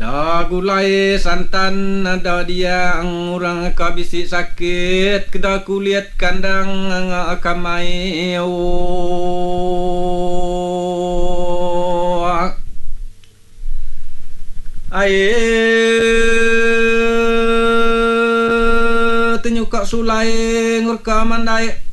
Da gulai santan ada dia orang kabisi sakit keda kulit kandang kamai tenyuka sulai ngurka mandai